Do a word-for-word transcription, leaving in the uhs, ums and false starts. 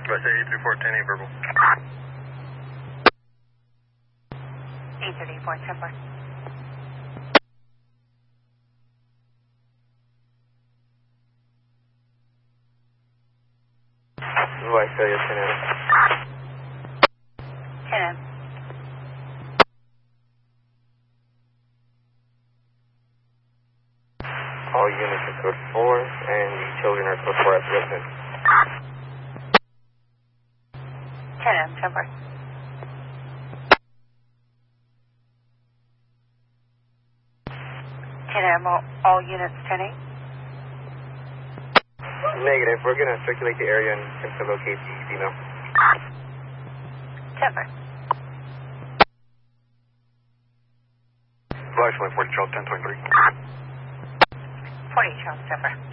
I say eight three four ten, verbal. eight three four, ten four. Visalia, ten M. ten M. All units are code four, and the children are code four as residents. ten M, ten four. ten M, all, all units ten eight. Negative. We're going to circulate the area and attempt to locate the female. ten four. Flash one forty, Charles ten twenty-three. forty, Charles, ten four.